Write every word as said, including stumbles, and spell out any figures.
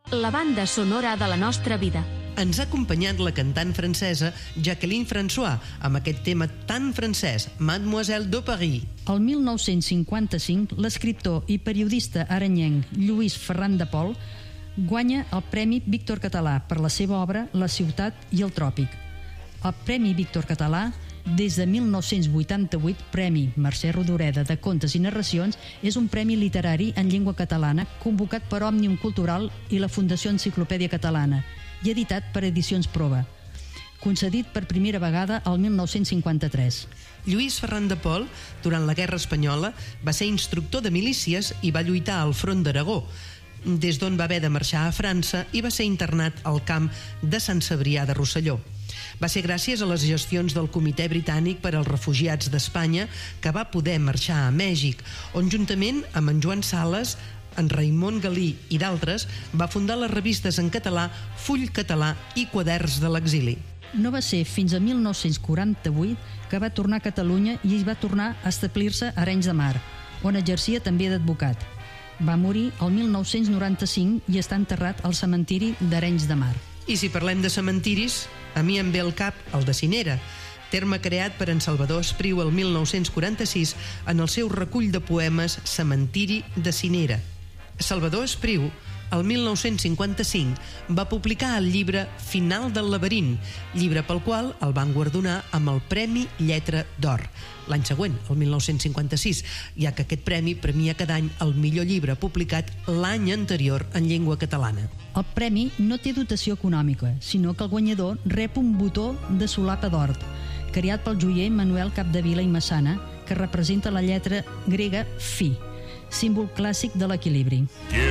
La banda sonora de la nostra vida. Ens ha acompanyat la cantant francesa Jacqueline François amb aquest tema tan francès, Mademoiselle de Paris. El mil nou-cents cinquanta-cinc, l'escriptor i periodista arenyenc Lluís Ferran de Pol guanya el Premi Víctor Català per la seva obra La ciutat i el tròpic. El Premi Víctor Català, des de mil nou-cents vuitanta-vuit, Premi Mercè Rodoreda de Contes i Narracions, és un premi literari en llengua catalana convocat per Òmnium Cultural i la Fundació Enciclopèdia Catalana i editat per Edicions Prova, concedit per primera vegada el mil nou-cents cinquanta-tres. Lluís Ferran de Pol, durant la Guerra Espanyola, va ser instructor de milícies i va lluitar al front d'Aragó, des d'on va haver de marxar a França i va ser internat al camp de Sant Cebrià de Rosselló. Va ser gràcies a les gestions del Comitè Britànic per als Refugiats d'Espanya que va poder marxar a Mèxic, on juntament amb en Joan Sales, en Raimon Galí i d'altres va fundar les revistes en català Full Català i Quaderns de l'Exili. No va ser fins a mil nou-cents quaranta-vuit que va tornar a Catalunya i va tornar a establir-se a Arenys de Mar, on exercia també d'advocat. Va morir el mil nou-cents noranta-cinc i està enterrat al cementiri d'Arenys de Mar. I si parlem de cementiris, a mi em ve al cap el de Cinera, terme creat per en Salvador Espriu el mil nou-cents quaranta-sis en el seu recull de poemes Cementiri de Cinera. Salvador Espriu, el mil nou-cents cinquanta-cinc, va publicar el llibre Final del laberint, llibre pel qual el van guardonar amb el Premi Lletra d'Or. L'any següent, el mil nou-cents cinquanta-sis, ja que aquest premi premia cada any el millor llibre publicat l'any anterior en llengua catalana. El premi no té dotació econòmica, sinó que el guanyador rep un botó de solapa d'or, creat pel joier Manuel Capdevila i Massana, que representa la lletra grega Fi, símbol clàssic de l'equilibri.